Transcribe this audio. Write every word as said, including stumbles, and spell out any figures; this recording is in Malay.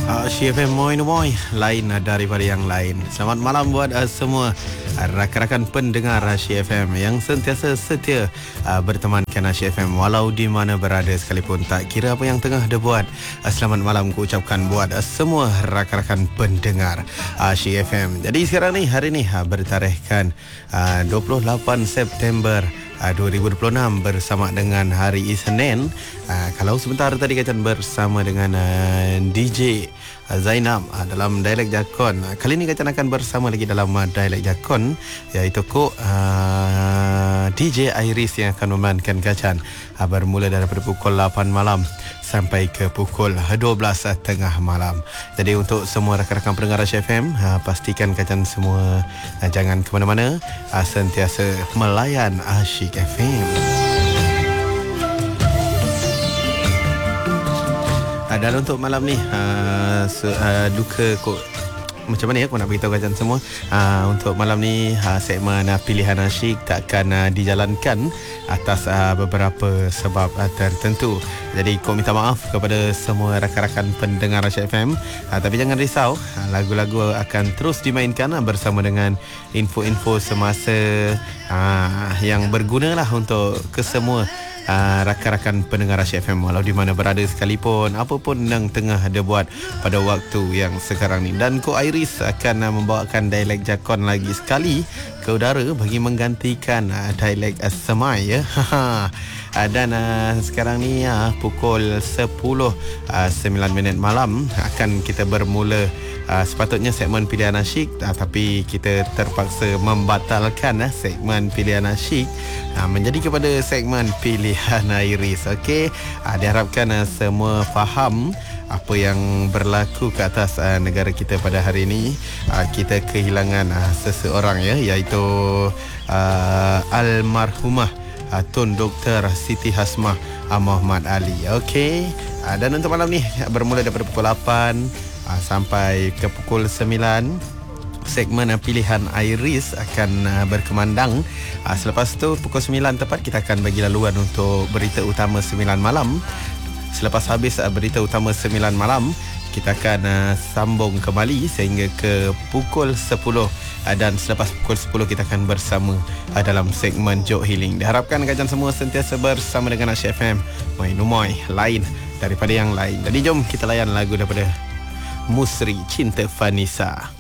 Asyik F M Moin Moin, lain daripada yang lain. Selamat malam buat uh, semua uh, rakan-rakan pendengar Asyik F M yang sentiasa setia uh, bertemankan Asyik F M walau di mana berada sekalipun, tak kira apa yang tengah dia buat. Uh, selamat malam ku ucapkan buat uh, semua rakan-rakan pendengar Asyik F M. Jadi sekarang ni, hari ni uh, bertarikhkan uh, dua puluh lapan September Uh, dua ribu dua puluh enam bersama dengan hari Isnin. Uh, kalau sebentar tadi Kacan bersama dengan uh, D J uh, Zainab uh, dalam Dialek Jakon. Uh, kali ini Kacan akan bersama lagi dalam uh, Dialek Jakon, iaitu Kok uh, D J Iris yang akan memainkan Kacan uh, bermula daripada pukul lapan malam sampai ke pukul dua belas tengah malam. Jadi untuk semua rakan-rakan pendengar Asyik F M, uh, pastikan Kacan semua uh, jangan ke mana-mana, uh, sentiasa melayan Asyik F M. Uh, dan untuk malam ni, uh, so, uh, duka kok macam mana ya aku nak beritahu kawan semua. uh, Untuk malam ni uh, segmen uh, Pilihan Asyik takkan uh, dijalankan atas uh, beberapa sebab uh, tertentu. Jadi aku minta maaf kepada semua rakan-rakan pendengar Asyik F M, uh, tapi jangan risau, uh, lagu-lagu akan terus dimainkan uh, bersama dengan info-info semasa uh, yang berguna lah untuk kesemua Uh, rakan-rakan pendengar Asyik F M walau di mana berada sekalipun, apapun yang tengah ada buat pada waktu yang sekarang ni. Dan Ko Iris akan uh, membawakan Dialek Jakon lagi sekali ke udara bagi menggantikan uh, Dialek uh, Semai ya. uh, dan uh, sekarang ni uh, pukul sepuluh sembilan minit malam akan kita bermula uh, sepatutnya segmen Pilihan Asyik, uh, tapi kita terpaksa membatalkan uh, segmen Pilihan Asyik uh, menjadi kepada segmen Pilihan Iris. Okey, uh, diharapkan uh, semua faham apa yang berlaku ke atas uh, negara kita pada hari ini. Uh, kita kehilangan uh, seseorang ya, iaitu uh, almarhumah uh, Tun Doktor Siti Hasmah uh, Muhammad Ali. Okey, uh, dan untuk malam ni bermula daripada pukul lapan uh, sampai ke pukul sembilan segmen Pilihan Iris akan uh, berkemandang. Uh, selepas tu pukul sembilan tepat kita akan bagi laluan untuk berita utama sembilan malam. Selepas habis uh, berita utama sembilan malam, kita akan uh, sambung kembali sehingga ke pukul sepuluh, uh, dan selepas pukul sepuluh kita akan bersama uh, dalam segmen Jok Healing. Diharapkan kajian semua sentiasa bersama dengan Asyik F M. Moin Numoy, lain daripada yang lain. Jadi jom kita layan lagu daripada Musri, Cinta Vanessa.